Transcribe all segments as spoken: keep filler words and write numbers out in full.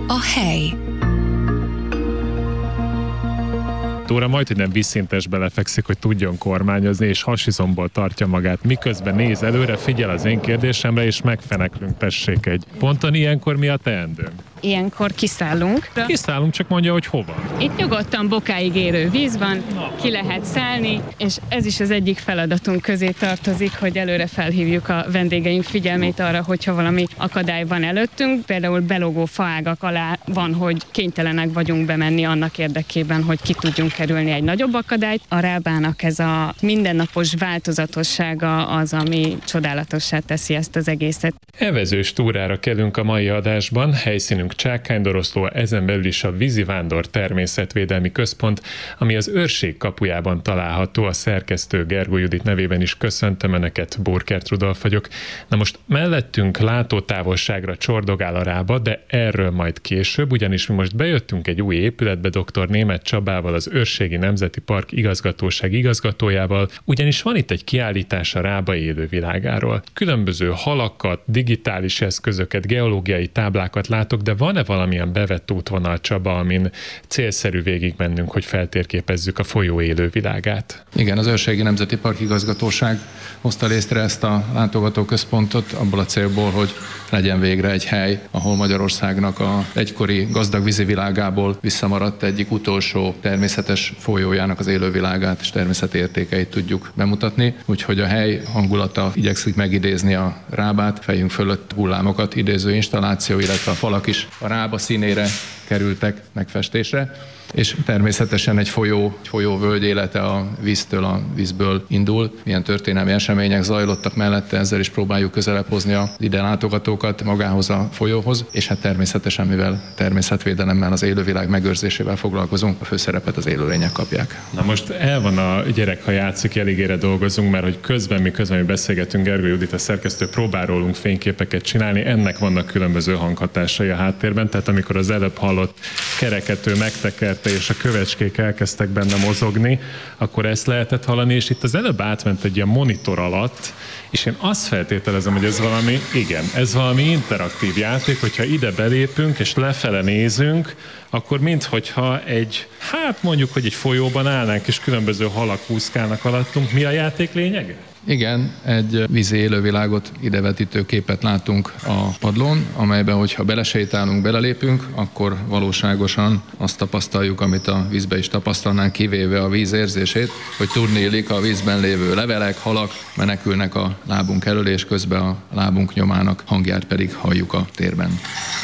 A hely. Dóra majd, hogy nem vízszintesbe lefekszik, hogy tudjon kormányozni, és hasizomból tartja magát, miközben néz előre, figyel az én kérdésemre, és megfeneklünk, tessék egy ponton. Ilyenkor mi a teendőnk? Ilyenkor kiszállunk. Kiszállunk, csak mondja, hogy hova. Itt nyugodtan bokáig érő víz van, ki lehet szállni, és ez is az egyik feladatunk közé tartozik, hogy előre felhívjuk a vendégeink figyelmét arra, hogyha valami akadály van előttünk. Például belógó faágak alá van, hogy kénytelenek vagyunk bemenni annak érdekében, hogy ki tudjunk kerülni egy nagyobb akadályt. A rábának ez a mindennapos változatossága az, ami csodálatossá teszi ezt az egészet. Evezős túrára kelünk a mai adásban, helyszínünk Csákánydoroszló, ezen belül is a Vízivándor Természetvédelmi Központ, ami az Őrség kapujában található. A szerkesztő Gergó Judit nevében is köszöntöm Önöket, Burkert Rudolf vagyok. Na most mellettünk látótávolságra csordogál a rába, de erről majd később, ugyanis mi most bejöttünk egy új épületbe dr. Németh Csabával, az Őrségi Nemzeti Park igazgatóság igazgatójával, ugyanis van itt egy kiállítás a rába élővilágáról. Különböző halakat, digitális eszközöket, geológiai táblákat látok, de van-e valamilyen bevett útvonal, Csaba, amin célszerű végigmennünk, hogy feltérképezzük a folyó élővilágát? Igen, az Őrségi Nemzeti Park igazgatóság hozta létre ezt a látogatóközpontot abból a célból, hogy legyen végre egy hely, ahol Magyarországnak a egykori gazdag vízivilágából visszamaradt egyik utolsó természetes folyójának az élővilágát és természeti értékeit tudjuk bemutatni. Úgyhogy a hely hangulata igyekszik megidézni a rábát, fejünk fölött hullámokat idéző installáció, illetve a falak is a rába színére kerültek megfestésre, és természetesen egy folyó, egy folyóvölgy élete a víztől, a vízből indul. Milyen történelmi események zajlottak mellette, ezzel is próbáljuk közelebb hozni az ide látogatókat magához a folyóhoz, és hát természetesen, mivel természetvédelemmel, az élővilág megőrzésével foglalkozunk, a főszerepet az élőlények kapják. Na most el van a gyerek, ha játszik, eligére dolgozunk, mert hogy közben mi közben mi beszélgetünk, Gergó Judit, a szerkesztő, próbál rólunk fényképeket csinálni, ennek vannak különböző hanghatásai a háttérben, tehát amikor az előbb hallott kerekető megtekert és a kövecskék elkezdtek benne mozogni, akkor ezt lehetett hallani, és itt az előbb átment egy ilyen monitor alatt, és én azt feltételezem, hogy ez valami, igen, ez valami interaktív játék, hogyha ide belépünk és lefele nézünk, akkor minthogyha egy, hát mondjuk, hogy egy folyóban állnánk, és különböző halak úszkálnak alattunk. Mi a játék lényege? Igen, egy vízi élővilágot idevetítő képet látunk a padlón, amelyben, hogyha belesétálunk, belelépünk, akkor valóságosan azt tapasztaljuk, amit a vízbe is tapasztalnánk, kivéve a víz érzését, hogy tudnélik a vízben lévő levelek, halak menekülnek a lábunk elől, és közben a lábunk nyomának hangját pedig halljuk a térben.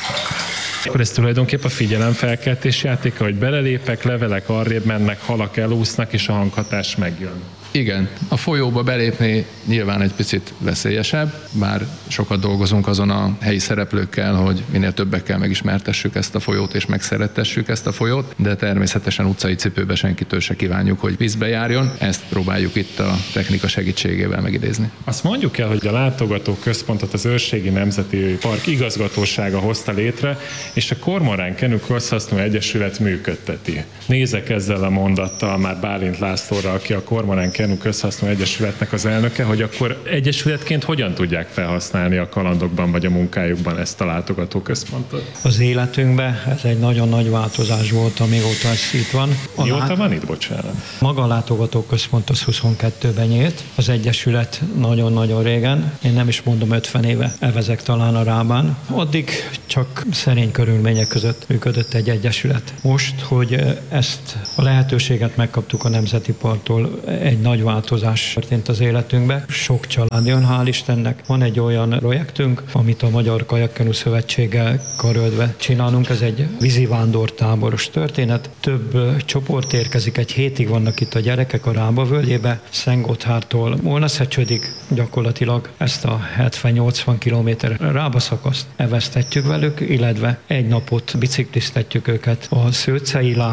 Akkor ez tulajdonképpen a figyelemfelkeltés játéka, hogy belelépek, levelek arrébb mennek, halak elúsznak, és a hanghatás megjön. Igen, a folyóba belépni nyilván egy picit veszélyesebb, bár sokat dolgozunk azon a helyi szereplőkkel, hogy minél többekkel megismertessük ezt a folyót és megszerettessük ezt a folyót, de természetesen utcai cipőbe senkitől se kívánjuk, hogy vízbe járjon. Ezt próbáljuk itt a technika segítségével megidézni. Azt mondjuk el, hogy a látogató központot az Őrségi Nemzeti Park igazgatósága hozta létre, és a Kormorán Kenü Közhasznú Egyesület működteti. Nézek ezzel a mondattal már Bálint Lászlóra, aki a Kormorán Kenü Közhasznú Egyesületnek az elnöke, hogy akkor egyesületként hogyan tudják felhasználni a kalandokban vagy a munkájukban ezt a látogatóközpontot? Az életünkben ez egy nagyon nagy változás volt, amióta ez itt van. A Mióta lát... van itt, bocsánat? Maga a látogatóközpont az huszonkettőben nyílt, az egyesület nagyon-nagyon régen, én nem is mondom ötven éve evezek talán a Rábán. Addig csak szerény körülmények között működött egy egyesület. Most, hogy ezt a lehetőséget megkaptuk a Nemzeti Parktól, egy nagy változás történt az életünkben. Sok család jön, hál' Istennek. Van egy olyan projektünk, amit a Magyar Kajakkenu Szövetséggel karöltve csinálunk. Ez egy vízivándortáboros történet. Több csoport érkezik, egy hétig vannak itt a gyerekek a Rába völgyébe, Szentgotthártól Molnaszhecsődig gyakorlatilag ezt a hetven-nyolcvan kilométer Rába szakaszt eveztetjük velük, illetve egy napot bicikliztetjük őket a Szőcei Láp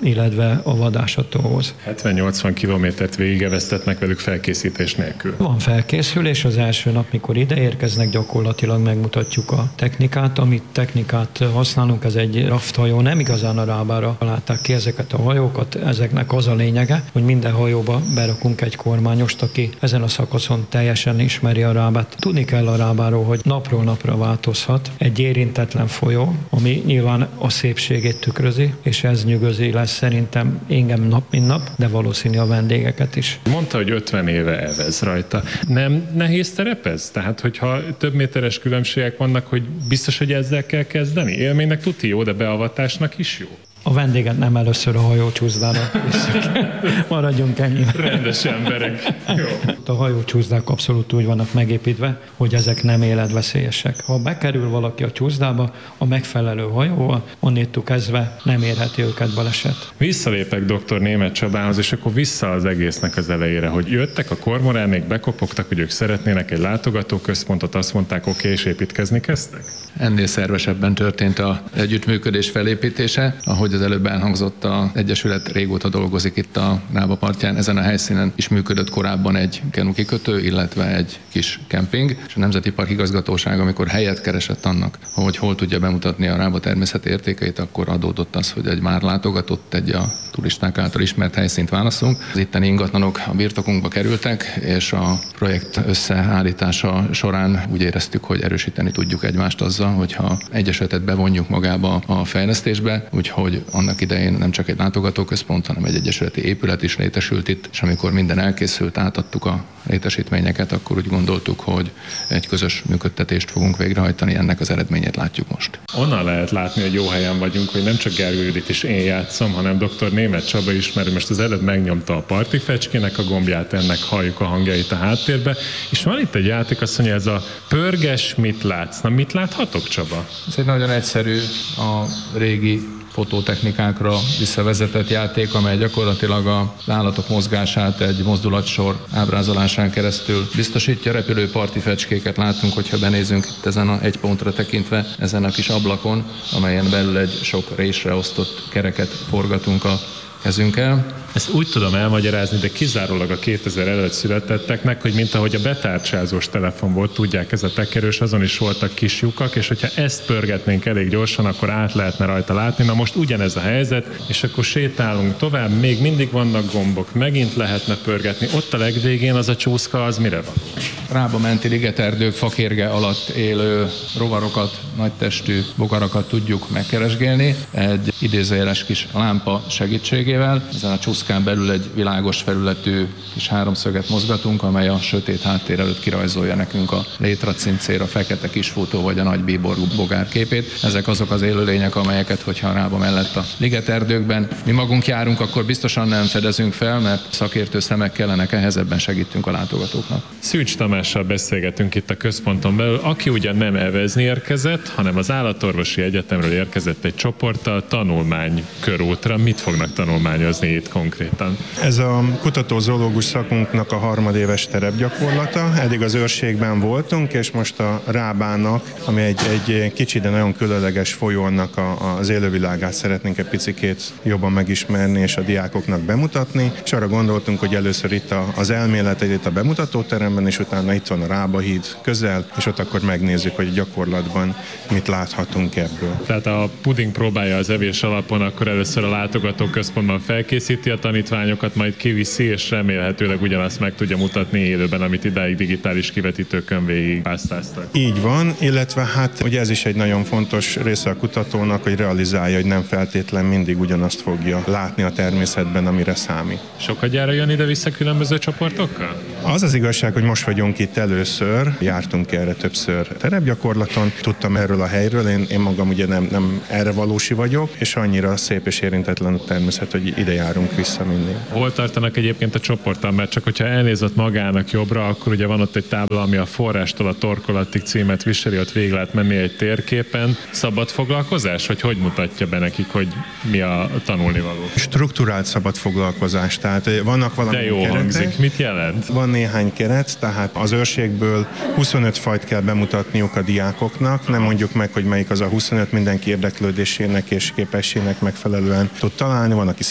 illetve a vadászatóhoz. hetven-nyolcvan kilométert végigeveztetnek velük felkészítés nélkül. Van felkészülés, az első nap, mikor ide érkeznek, gyakorlatilag megmutatjuk a technikát. Amit technikát használunk, ez egy rafthajó, nem igazán a rábára találták ki ezeket a hajókat. Ezeknek az a lényege, hogy minden hajóba berakunk egy kormányost, aki ezen a szakaszon teljesen ismeri a rábát. Tudni kell a rábáról, hogy napról napra változhat. Egy érintetlen folyó, ami nyilván a szépségét tükrözi, és ez nyugozi lesz szerintem engem nap mint nap, de valószínű a vendégeket is. Mondta, hogy ötven éve evez rajta. Nem nehéz terepez? Tehát, hogyha több méteres különbségek vannak, hogy biztos, hogy ezzel kell kezdeni? Élménynek tuti jó, de beavatásnak is jó. A vendéget nem először a hajócsúszdára visszük. Maradjunk ennyi. Rendes emberek. Jó. A hajócsúszdák abszolút úgy vannak megépítve, hogy ezek nem életveszélyesek. Ha bekerül valaki a csúszdába, a megfelelő hajóval, onnétől kezdve nem érheti őket baleset. Visszalépek doktor Németh Csabához, és akkor vissza az egésznek az elejére, hogy jöttek a kormoránék, bekopogtak, hogy ők szeretnének egy látogatóközpontot, azt mondták, oké, és építkezni kezdtek? Ennél szervesebben történt az együttműködés felépítése, ahogy az előbb elhangzott, az Egyesület régóta dolgozik itt a Rába partján. Ezen a helyszínen is működött korábban egy kenukikötő, illetve egy kis kemping, és a Nemzeti Park Igazgatóság, amikor helyet keresett annak, hogy hol tudja bemutatni a Rába természeti értékeit, akkor adódott az, hogy egy már látogatott, egy a turisták által ismert helyszínt válaszunk. Az itteni ingatlanok a birtokunkba kerültek, és a projekt összeállítása során úgy éreztük, hogy erősíteni tudjuk egymást azzal, hogyha Egyesületet bevonjuk magába a fejlesztésbe, úgyhogy annak idején nem csak egy látogatóközpont, hanem egy egyesületi épület is létesült itt, és amikor minden elkészült, átadtuk a létesítményeket, akkor úgy gondoltuk, hogy egy közös működtetést fogunk végrehajtani, ennek az eredményét látjuk most. Onnan lehet látni, hogy jó helyen vagyunk, hogy nem csak Gergő Judit és én játszom, hanem doktor Németh Csaba is, mert most az előbb megnyomta a parti fecskének a gombját, ennek halljuk a hangjait a háttérbe, és van itt egy játék, azt mondja, ez a pörges, mit látsz? Na, mit láthatok, Csaba? Ez egy nagyon egyszerű, a régi fotótechnikákra visszavezetett játék, amely gyakorlatilag az állatok mozgását egy mozdulatsor ábrázolásán keresztül biztosítja. Repülő parti fecskéket látunk, hogyha benézünk itt ezen a egy pontra tekintve, ezen a kis ablakon, amelyen belül egy sok résre osztott kereket forgatunk a kezünkkel. Ezt úgy tudom elmagyarázni, de kizárólag a kétezer előtt születetteknek, hogy mint ahogy a betárcsázós telefon volt, tudják, ez a tekerős, azon is voltak kis lyukak, és hogyha ezt pörgetnénk elég gyorsan, akkor át lehetne rajta látni. Na most ugyanez a helyzet, és akkor sétálunk tovább, még mindig vannak gombok, megint lehetne pörgetni. Ott a legvégén az a csúszka, az mire van? Rába menti ligeterdők fakérge alatt élő rovarokat, nagytestű bogarakat tudjuk megkeresgélni egy idézőjeles kis lámpa segítségével. Ezen a csúszkán belül egy világos felületű kis háromszöget mozgatunk, amely a sötét háttér előtt kirajzolja nekünk a létracincér, a fekete kisfutó vagy a nagy bíború bogár képét. Ezek azok az élőlények, amelyeket, hogyha a Rába mellett a ligeterdőkben mi magunk járunk, akkor biztosan nem fedezünk fel, mert szakértő szemek kellenek, ehhez ebben segítünk a látogatóknak. Szűcs Tamással beszélgetünk itt a központon belül, aki ugyan nem evezni érkezett, hanem az Állatorvosi Egyetemről érkezett egy csoporttal tanulmány körútra. Mit fognak tanulmányozni itt konkrétan? Ez a kutatózoológus szakunknak a harmadéves terepgyakorlata. Eddig az őrségben voltunk, és most a Rábának, ami egy, egy kicsi, de nagyon különleges folyónak a, az élővilágát szeretnénk egy picikét jobban megismerni és a diákoknak bemutatni. És arra gondoltunk, hogy először itt a, az elmélet itt a bemutatóteremben, és utána itt van a Rába híd közel, és ott akkor megnézzük, hogy gyakorlatban mit láthatunk ebből. Tehát a puding próbálja az evés alapon, akkor először a látogatóközpontban felkészíti a tanítványokat, majd kiviszi, és remélhetőleg ugyanazt meg tudja mutatni élőben, amit idáig digitális kivetítőkön végig pásztáztak. Így van, illetve hát ugye ez is egy nagyon fontos része a kutatónak, hogy realizálja, hogy nem feltétlen mindig ugyanazt fogja látni a természetben, amire számít. Sokat jön ide-vissza különböző csoportokkal? Az az igazság, hogy most vagyunk itt először, jártunk erre többször terepgyakorlaton, tudtam erről a helyről, én, én magam ugye nem, nem erre valósi vagyok, és annyira szép és érintetlen a természet, hogy ide járunk vissza mindig. Hol tartanak egyébként a csoporttal? Mert csak hogyha elnézett magának jobbra, akkor ugye van ott egy tábla, ami a forrástól a torkolatig címet viseli, ott végig lehet menni egy térképen. Szabad foglalkozás? Vagy hogy mutatja be nekik, hogy mi a tanulnivaló? Strukturált szabad foglalkozás, tehát vannak valami De jó keretek. hangzik. Mit jelent? Van néhány keret, tehát az őrségből huszonöt fajt kell bemutatniuk a diákoknak, nem mondjuk meg, hogy melyik az a huszonöt, mindenki érdeklődésének és képességének megfelelően tud találni, van, aki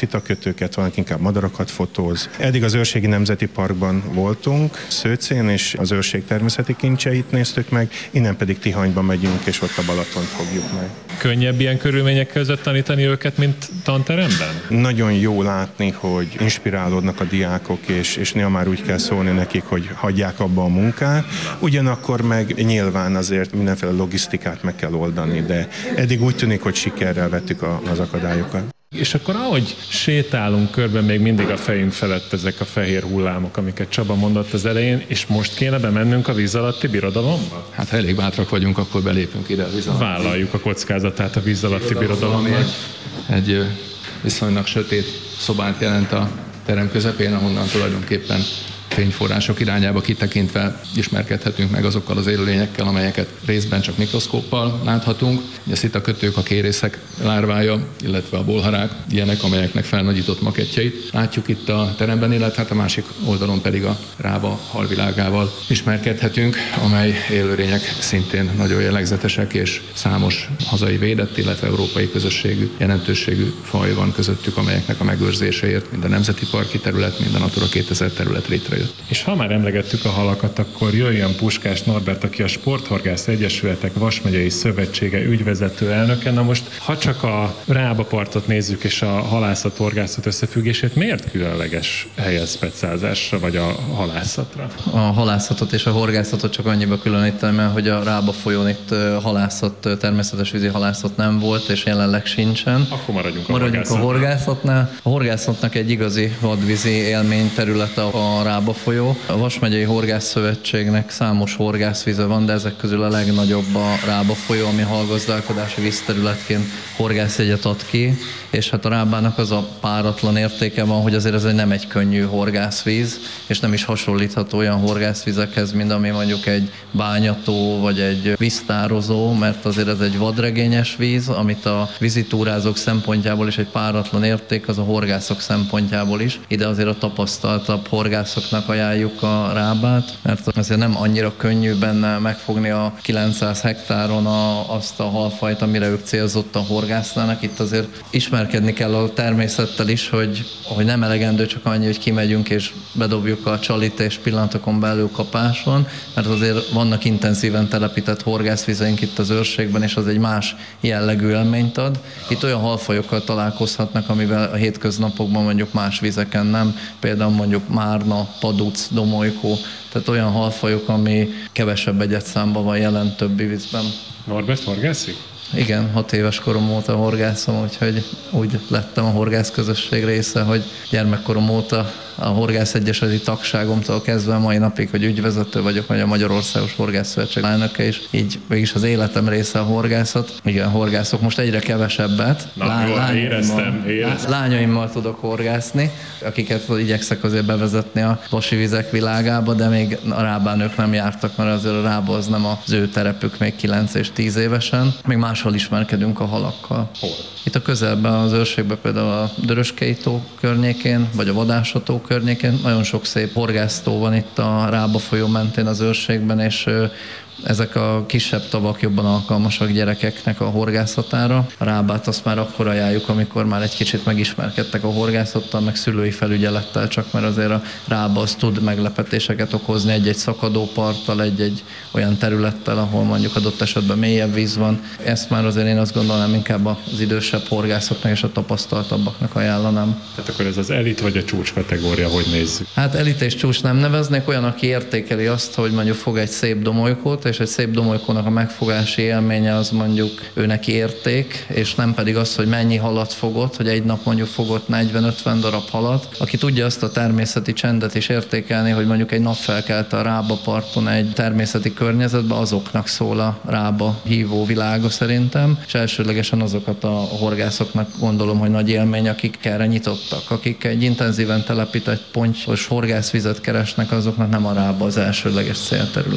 szitakötőket, valaki inkább madarakat fotóz. Eddig az Őrségi Nemzeti Parkban voltunk, Szőcén, és az őrség természeti kincseit néztük meg, innen pedig Tihanyba megyünk, és ott a Balatont fogjuk meg. Könnyebb ilyen körülmények között tanítani őket, mint tanteremben? Nagyon jó látni, hogy inspirálódnak a diákok, és, és néha már úgy kell szólni nekik, hogy hagyják abba a munkát. Ugyanakkor meg nyilván azért mindenféle logisztikát meg kell oldani, de eddig úgy tűnik, hogy sikerrel vettük a, az akadályokat. És akkor ahogy sétálunk körben, még mindig a fejünk felett ezek a fehér hullámok, amiket Csaba mondott az elején, és most kéne bemennünk a víz alatti birodalomba? Hát ha elég bátrak vagyunk, akkor belépünk ide a víz alatti. Vállaljuk a kockázatát a víz alatti birodalomban. Egy, egy viszonylag sötét szobát jelent a terem közepén, ahonnan tulajdonképpen fényforrások irányába kitekintve ismerkedhetünk meg azokkal az élőlényekkel, amelyeket részben csak mikroszkóppal láthatunk. A szitakötők, a kérészek lárvája, illetve a bolharák, ilyenek, amelyeknek felnagyított makettjeit látjuk itt a teremben, illetve hát a másik oldalon pedig a rába halvilágával ismerkedhetünk, amely élőlények szintén nagyon jellegzetesek, és számos hazai védett, illetve európai közösségű, jelentőségű faj van közöttük, amelyeknek a megőrzéséért mind a Nemzeti Parki terület, mind a Natura kétezer terület létrejött. És ha már emlegettük a halakat, akkor jöjjön Puskás Norbert, aki a Sporthorgász Egyesületek Vas megyei szövetsége ügyvezető elnöke. Na most, ha csak a Rába partot nézzük, és a halászat-horgászat összefüggését, miért különleges hely a specázásra, vagy a halászatra? A halászatot és a horgászatot csak annyiba különítem, mert hogy a Rába folyón itt halászat, természetes vízi halászat nem volt, és jelenleg sincsen. Akkor maradjunk a Maradjunk horgászatnál. a horgászatnál. A horgászatnak egy igazi vadvízi élmény területe a Rába folyó. A Vas megyei Horgászszövetségnek számos horgászvíze van, de ezek közül a legnagyobb a Rába folyó, ami halgazdálkodási vízterületként horgászjegyet ad ki, és hát a Rábának az a páratlan értéke van, hogy azért ez egy nem egy könnyű horgászvíz, és nem is hasonlítható olyan horgászvizekhez, mint ami mondjuk egy bányató vagy egy víztározó, mert azért ez egy vadregényes víz, amit a vízitúrázók szempontjából is egy páratlan érték, az a horgászok szempontjából is. Ide azért a tapasztaltabb horgászoknak ajánljuk a Rábát, mert azért nem annyira könnyű benne megfogni a kilencszáz hektáron a, azt a halfajt, amire ők célzottan horgásznának. Itt azért ismerkedni kell a természettel is, hogy, hogy nem elegendő csak annyi, hogy kimegyünk és bedobjuk a csalit és pillanatokon belül kapás van, mert azért vannak intenzíven telepített horgászvizeink itt az őrségben, és az egy más jellegű élményt ad. Itt olyan halfajokkal találkozhatnak, amivel a hétköznapokban mondjuk más vizeken nem, például mondjuk márna, paduc, domolykó, tehát olyan halfajok, ami kevesebb egyedszámban van jelen többi vízben. Norbert horgászik? Igen, hat éves korom óta horgászom, úgyhogy úgy lettem a horgászközösség része, hogy gyermekkorom óta a Horgász Egyesületi tagságomtól kezdve a mai napig, hogy ügyvezető vagyok, vagy a Magyarországos Horgászszövetség elnöke is, így mégis az életem része a horgászat. Igen, horgászok most egyre kevesebbet. Na, Lá- jól, lányaimmal, éreztem, éreztem. Lányaimmal tudok horgászni, akiket igyekszek azért bevezetni a vasi vizek világába, de még a Rábán ők nem jártak, mert azért a Rába az nem az ő terepük még kilenc és tíz évesen. Még máshol ismerkedünk a halakkal. Hol? Itt a közelben, az őrségben például a Döröskei tó környékén, vagy a Vadásató környékén nagyon sok szép horgásztó van itt a Rába folyó mentén az őrségben, és ezek a kisebb tavak jobban alkalmasak gyerekeknek a horgászatára. A Rábát azt már akkor ajánljuk, amikor már egy kicsit megismerkedtek a horgászattal, meg szülői felügyelettel, csak mert azért a Rába az tud meglepetéseket okozni egy-egy szakadóparttal, egy-egy olyan területtel, ahol mondjuk adott esetben mélyebb víz van. Ezt már azért én azt gondolnám inkább az idősebb horgászoknak és a tapasztaltabbaknak ajánlanám. Tehát akkor ez az elit vagy a csúcs kategória, hogy nézzük? Hát elit és csúcs nem neveznék, olyan, aki értékeli azt, hogy mondjuk fog egy szép domolykót, és egy szép domolykónak a megfogási élménye az mondjuk ő neki érték, és nem pedig az, hogy mennyi halat fogott, hogy egy nap mondjuk fogott negyven-ötven darab halat. Aki tudja azt a természeti csendet is értékelni, hogy mondjuk egy nap felkelte a Rába parton egy természeti környezetben, azoknak szól a Rába hívó világa szerintem, és elsődlegesen azokat a horgászoknak gondolom, hogy nagy élmény, akik erre nyitottak, akik egy intenzíven telepített pontyos horgászvizet keresnek, azoknak nem a Rába az elsődleges célterület.